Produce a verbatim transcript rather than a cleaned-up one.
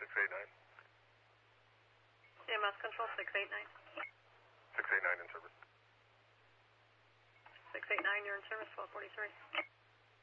eight nine. C M S Control, six eight nine. six eight nine in service. six eight nine, you're in service, twelve forty-three.